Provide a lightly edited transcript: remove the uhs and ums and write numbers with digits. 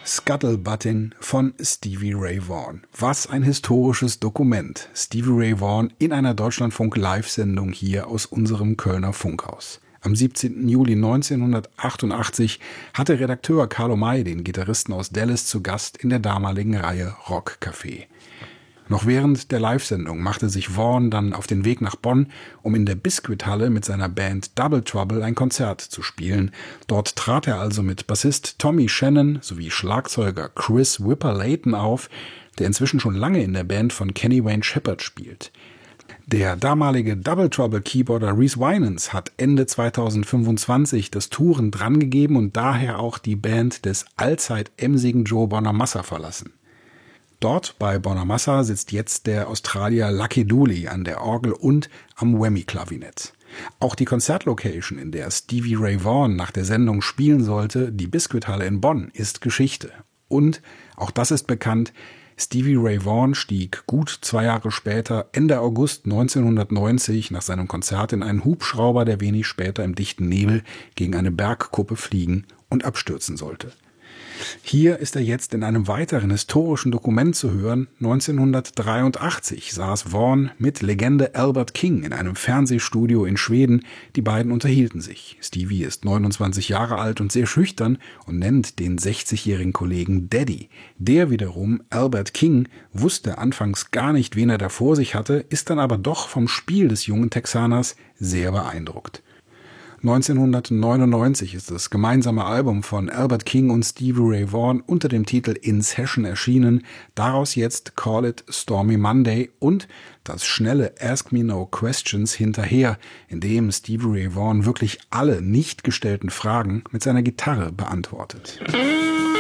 Scuttlebuttin von Stevie Ray Vaughan. Was ein historisches Dokument. Stevie Ray Vaughan in einer Deutschlandfunk-Live-Sendung hier aus unserem Kölner Funkhaus. Am 17. Juli 1988 hatte Redakteur Carlo May den Gitarristen aus Dallas zu Gast in der damaligen Reihe Rock Café. Noch während der Live-Sendung machte sich Vaughan dann auf den Weg nach Bonn, um in der Biscuit-Halle mit seiner Band Double Trouble ein Konzert zu spielen. Dort trat er also mit Bassist Tommy Shannon sowie Schlagzeuger Chris Whipper-Layton auf, der inzwischen schon lange in der Band von Kenny Wayne Shepherd spielt. Der damalige Double Trouble Keyboarder Reese Winans hat Ende 2025 das Touren drangegeben und daher auch die Band des allzeit emsigen Joe Bonamassa verlassen. Dort bei Bonamassa sitzt jetzt der Australier Lucky Dooley an der Orgel und am Whammy-Klavinett. Auch die Konzertlocation, in der Stevie Ray Vaughan nach der Sendung spielen sollte, die Biscuit-Halle in Bonn, ist Geschichte. Und, auch das ist bekannt, Stevie Ray Vaughan stieg gut 2 Jahre später, Ende August 1990, nach seinem Konzert in einen Hubschrauber, der wenig später im dichten Nebel gegen eine Bergkuppe fliegen und abstürzen sollte. Hier ist er jetzt in einem weiteren historischen Dokument zu hören. 1983 saß Vaughan mit Legende Albert King in einem Fernsehstudio in Schweden. Die beiden unterhielten sich. Stevie ist 29 Jahre alt und sehr schüchtern und nennt den 60-jährigen Kollegen Daddy. Der wiederum, Albert King, wusste anfangs gar nicht, wen er da vor sich hatte, ist dann aber doch vom Spiel des jungen Texaners sehr beeindruckt. 1999 ist das gemeinsame Album von Albert King und Stevie Ray Vaughan unter dem Titel In Session erschienen. Daraus jetzt Call It Stormy Monday und das schnelle Ask Me No Questions hinterher, in dem Stevie Ray Vaughan wirklich alle nicht gestellten Fragen mit seiner Gitarre beantwortet.